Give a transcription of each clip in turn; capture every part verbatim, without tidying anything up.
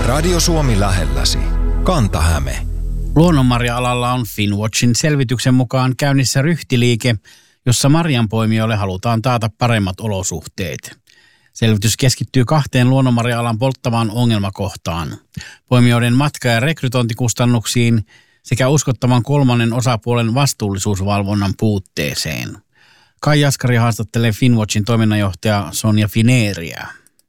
Radio Suomi lähelläsi. Kanta-Häme. Luonnonmarja-alalla on Finnwatchin selvityksen mukaan käynnissä ryhtiliike, jossa marjanpoimijoille halutaan taata paremmat olosuhteet. Selvitys keskittyy kahteen luonnonmarja-alan polttavaan ongelmakohtaan: poimijoiden matka- ja rekrytointikustannuksiin sekä uskottavan kolmannen osapuolen vastuullisuusvalvonnan puutteeseen. Kai Jaskari haastattelee Finnwatchin toiminnanjohtaja Sonja Fineeriä.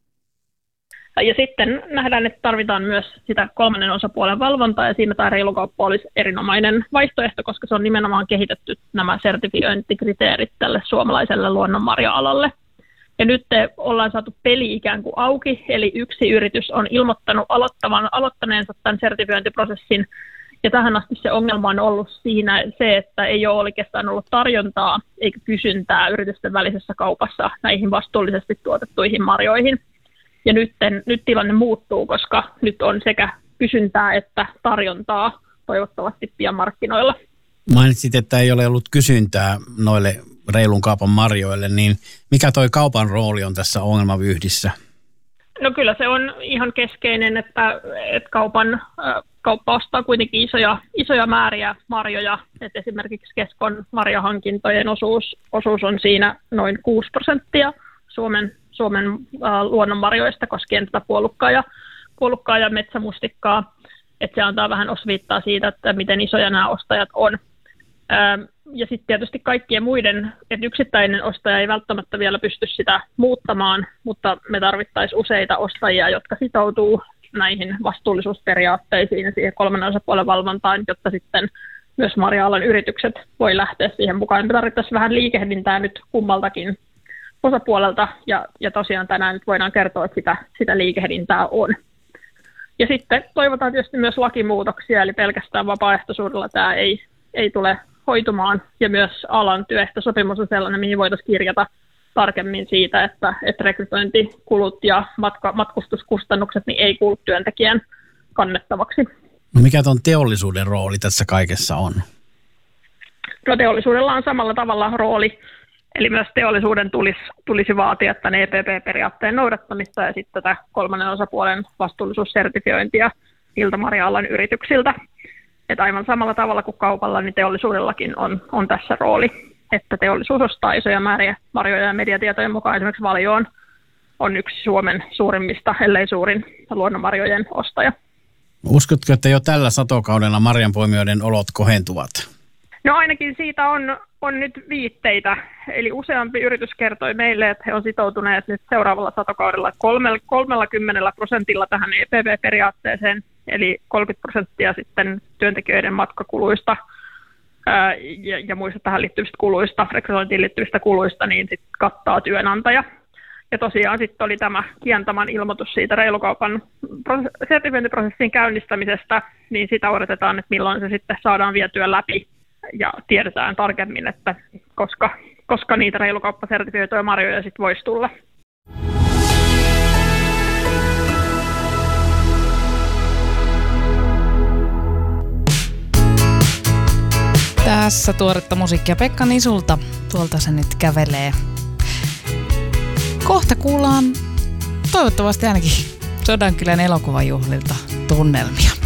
Ja sitten nähdään, että tarvitaan myös sitä kolmannen osapuolen valvontaa, ja siinä tämä reilu kauppa olisi erinomainen vaihtoehto, koska se on nimenomaan kehitetty nämä sertifiointikriteerit tälle suomalaiselle luonnonmarja-alalle. Ja nyt ollaan saatu peli ikään kuin auki, eli yksi yritys on ilmoittanut aloittavan, aloittaneensa tämän sertifiointiprosessin, ja tähän asti se ongelma on ollut siinä se, että ei ole oikeastaan ollut tarjontaa eikä kysyntää yritysten välisessä kaupassa näihin vastuullisesti tuotettuihin marjoihin. Ja nyt, nyt tilanne muuttuu, koska nyt on sekä kysyntää että tarjontaa toivottavasti pian markkinoilla. Mainitsit, että ei ole ollut kysyntää noille reilun kaupan marjoille, niin mikä toi kaupan rooli on tässä ongelmavyyhdissä? No kyllä se on ihan keskeinen, että, että kaupan, kauppa ostaa kuitenkin isoja, isoja määriä marjoja. Että esimerkiksi Keskon marjahankintojen osuus, osuus on siinä noin kuusi prosenttia Suomen Suomen äh, luonnonmarjoista koskien tätä puolukkaa ja, puolukkaa ja metsämustikkaa. Että se antaa vähän osviittaa siitä, että miten isoja nämä ostajat on. Ähm, ja sitten tietysti kaikkien muiden, että yksittäinen ostaja ei välttämättä vielä pysty sitä muuttamaan, mutta me tarvittaisiin useita ostajia, jotka sitoutuu näihin vastuullisuusperiaatteisiin ja siihen kolmannen osapuolen valvontaan, jotta sitten myös marja-alan yritykset voi lähteä siihen mukaan. Me tarvittaisiin vähän liikehdintää nyt kummaltakin osapuolelta, ja, ja tosiaan tänään nyt voidaan kertoa, että sitä, sitä liikehdintää on. Ja sitten toivotaan tietysti myös lakimuutoksia, eli pelkästään vapaaehtoisuudella tämä ei, ei tule hoitumaan, ja myös alan työehtosopimus on sellainen, mihin voitaisiin kirjata tarkemmin siitä, että, että rekrytointikulut ja matka, matkustuskustannukset niin ei kuulu työntekijän kannettavaksi. No mikä tuon teollisuuden rooli tässä kaikessa on? No teollisuudella on samalla tavalla rooli. Eli myös teollisuuden tulisi, tulisi vaatia tämän E P P-periaatteen noudattamista ja sitten tätä kolmannen osapuolen vastuullisuussertifiointia siltä marja-alan yrityksiltä. Että aivan samalla tavalla kuin kaupalla, niin teollisuudellakin on, on tässä rooli, että teollisuus ostaa isoja määriä marjoja ja mediatietojen mukaan esimerkiksi Valio on, on yksi Suomen suurimmista, ellei suurin luonnonmarjojen ostaja. Uskotko, että jo tällä satokaudella marjanpoimijoiden olot kohentuvat? No ainakin siitä on, on nyt viitteitä, eli useampi yritys kertoi meille, että he on sitoutuneet nyt seuraavalla satokaudella kolmekymmentä prosentilla tähän E P P-periaatteeseen, eli kolmekymmentä prosenttia sitten työntekijöiden matkakuluista ää, ja, ja muista tähän liittyvistä kuluista, rekrytointiin liittyvistä kuluista, niin sitten kattaa työnantaja. Ja tosiaan sitten oli tämä Kiantaman ilmoitus siitä reilukaupan sertifiointiprosessin käynnistämisestä, niin sitä odotetaan, että milloin se sitten saadaan vietyä läpi. Ja tiedetään tarkemmin, että koska, koska niitä reilukauppasertifioituja marjoja sitten voisi tulla. Tässä tuoretta musiikkia Pekka Nisulta. Tuolta se nyt kävelee. Kohta kuullaan toivottavasti ainakin Sodankylän elokuvajuhlilta tunnelmia.